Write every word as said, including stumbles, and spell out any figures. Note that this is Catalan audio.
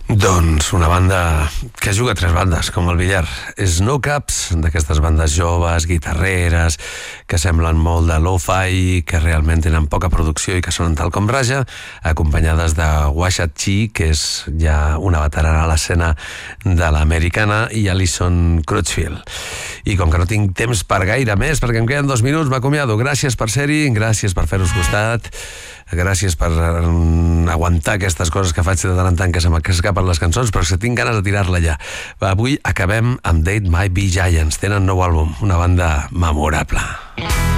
Doncs una banda que juga a tres bandes, com el billar. Snow Caps, d'aquestes bandes joves, guitarreres, que semblen molt de lo-fi, que realment tenen poca producció i que sonen tal com raja, acompanyades de Washat Chi, que és ja una veterana a l'escena de l'americana, i Alison Crutchfield. I com que no tinc temps per gaire més, perquè em queden dos minuts, m'acomiado. Gràcies per ser-hi, gràcies per fer-vos costat, gràcies per aguantar aquestes coses que faig de tant en tant que se m'escapen les cançons, però que tinc ganes de tirar-la ja. Avui acabem amb They Might Be Giants. Tenen nou àlbum, una banda memorable.